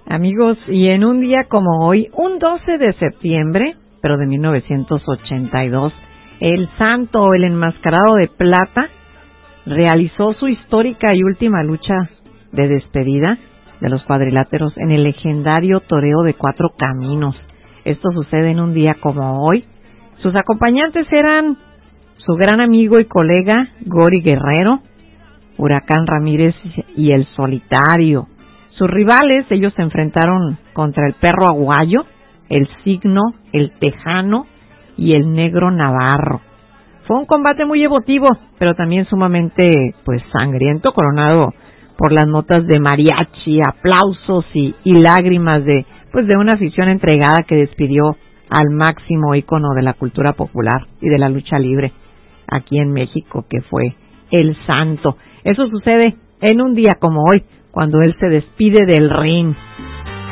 Amigos, y en un día como hoy, un 12 de septiembre, pero de 1982, el santo, el enmascarado de plata, realizó su histórica y última lucha de despedida de los cuadriláteros en el legendario toreo de Cuatro Caminos. Esto sucede en un día como hoy. Sus acompañantes eran su gran amigo y colega Gori Guerrero, Huracán Ramírez y el Solitario. Sus rivales, ellos se enfrentaron contra el Perro Aguayo, el Signo, el Tejano y el Negro Navarro. Fue un combate muy emotivo, pero también sumamente sangriento, coronado por las notas de mariachi, aplausos y lágrimas de una afición entregada que despidió al máximo ícono de la cultura popular y de la lucha libre aquí en México, que fue el Santo. Eso sucede en un día como hoy, cuando él se despide del ring.